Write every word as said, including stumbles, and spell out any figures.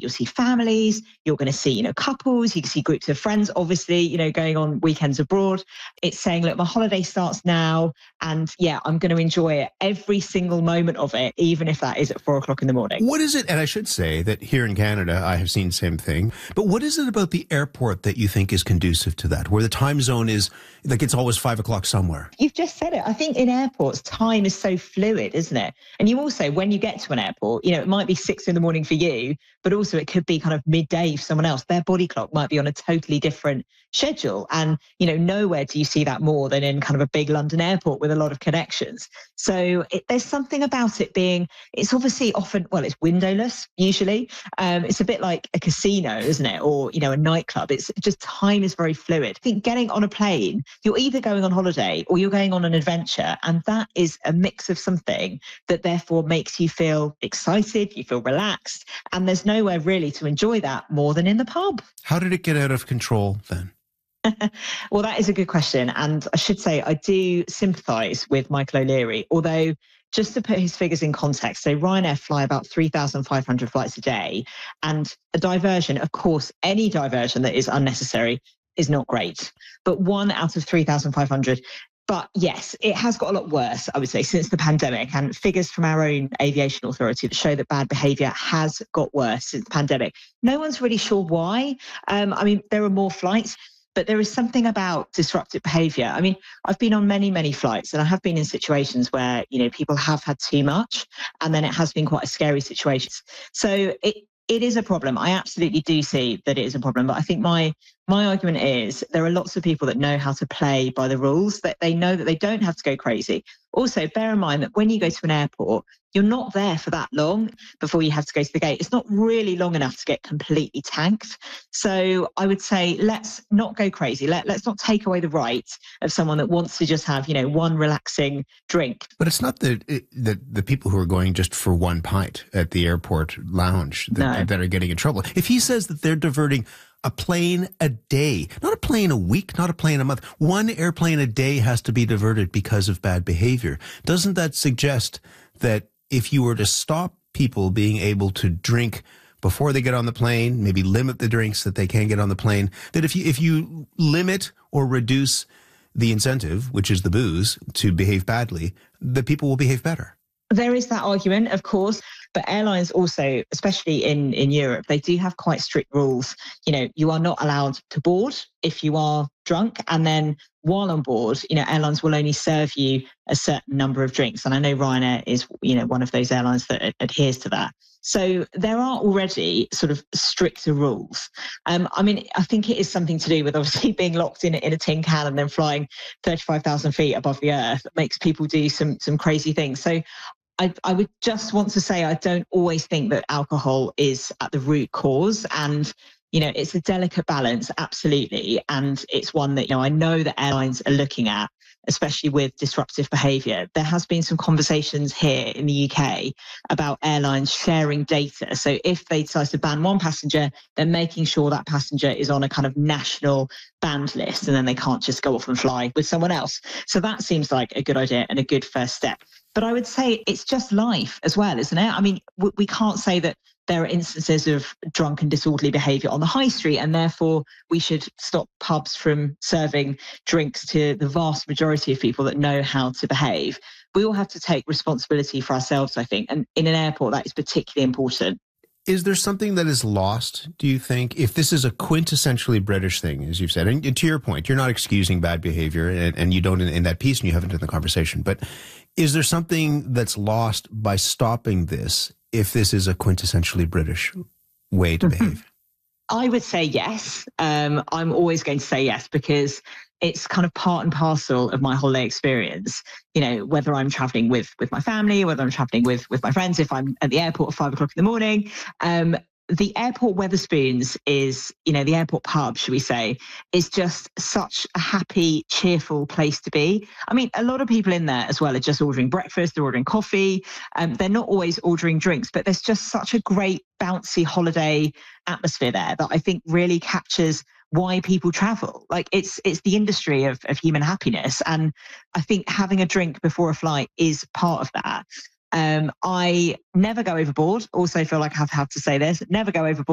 you'll see families, you're going to see, you know, couples, you can see groups of friends, obviously, you know, going on weekends abroad. It's saying, look, my holiday starts now. And yeah, I'm going to enjoy it, every single moment of it, even if that is at four o'clock in the morning. What is it? And I should say that here in Canada, I have seen the same thing. But what is it about the airport that you think is conducive to that, where the time zone is like it's always five o'clock somewhere? You've just said it. I think in airports, time is so fluid, isn't it? And you also, when you get to an airport, you know, it might be six in the morning for you, but also it could be kind of midday for someone else. Their body clock might be on a totally different schedule. And, you know, nowhere do you see that more than in kind of a big London airport with a lot of connections. So it, there's something about it being, it's obviously often, well, it's windowless usually. Um, it's a bit like a casino, isn't it? Or, you know, a nightclub. It's just time is very fluid. I think getting on a plane, you're either going on holiday or you're going on an adventure. And that is a mix of something that therefore makes you feel excited, you feel relaxed. And there's nowhere really to enjoy that more than in the pub. How did it get out of control then? Well, that is a good question. And I should say I do sympathise with Michael O'Leary, although just to put his figures in context, so Ryanair fly about three thousand five hundred flights a day, and a diversion, of course, any diversion that is unnecessary is not great, but one out of three thousand five hundred. But yes, it has got a lot worse, I would say, since the pandemic, and figures from our own aviation authority that show that bad behaviour has got worse since the pandemic. No one's really sure why. Um, I mean, there are more flights, but there is something about disruptive behaviour. I mean, I've been on many, many flights, and I have been in situations where, you know, people have had too much, and then it has been quite a scary situation. So it it is a problem. I absolutely do see that it is a problem. But I think my my argument is there are lots of people that know how to play by the rules, that they know that they don't have to go crazy. Also, bear in mind that when you go to an airport, you're not there for that long before you have to go to the gate. It's not really long enough to get completely tanked. So I would say let's not go crazy. Let, let's not take away the right of someone that wants to just have, you know, one relaxing drink. But it's not the the, the people who are going just for one pint at the airport lounge that, no. that are getting in trouble. If he says that they're diverting a plane a day, not a plane a week, not a plane a month. One airplane a day has to be diverted because of bad behavior. Doesn't that suggest that if you were to stop people being able to drink before they get on the plane, maybe limit the drinks that they can get on the plane, that if you, if you limit or reduce the incentive, which is the booze, to behave badly, the people will behave better? There is that argument, of course, but airlines also, especially in, in Europe, they do have quite strict rules. You know, you are not allowed to board if you are drunk. And then while on board, you know, airlines will only serve you a certain number of drinks. And I know Ryanair is, you know, one of those airlines that adheres to that. So there are already sort of stricter rules. Um, I mean, I think it is something to do with obviously being locked in, in a tin can and then flying thirty-five thousand feet above the earth that makes people do some some crazy things. So I, I would just want to say I don't always think that alcohol is at the root cause. And, you know, it's a delicate balance, absolutely. And it's one that, you know, I know that airlines are looking at, especially with disruptive behaviour. There has been some conversations here in the U K about airlines sharing data. So if they decide to ban one passenger, they're making sure that passenger is on a kind of national banned list, and then they can't just go off and fly with someone else. So that seems like a good idea and a good first step. But I would say it's just life as well, isn't it? I mean, we can't say that there are instances of drunk and disorderly behaviour on the high street, and therefore we should stop pubs from serving drinks to the vast majority of people that know how to behave. We all have to take responsibility for ourselves, I think. And in an airport, that is particularly important. Is there something that is lost, do you think, if this is a quintessentially British thing, as you've said? And to your point, you're not excusing bad behaviour, and, and you don't in, in that piece, and you haven't in the conversation. But is there something that's lost by stopping this if this is a quintessentially British way to behave? I would say yes. Um, I'm always going to say yes, because it's kind of part and parcel of my holiday experience. You know, whether I'm traveling with with my family, whether I'm traveling with with my friends, if I'm at the airport at five o'clock in the morning. Um, the airport Wetherspoons is, you know, the airport pub, should we say, is just such a happy, cheerful place to be. I mean, a lot of people in there as well are just ordering breakfast, they're ordering coffee. Um, they're not always ordering drinks, but there's just such a great bouncy holiday atmosphere there that I think really captures why people travel. Like it's it's the industry of, of human happiness. And I think having a drink before a flight is part of that. Um, I never go overboard. Also feel like I have, have to say this, never go overboard.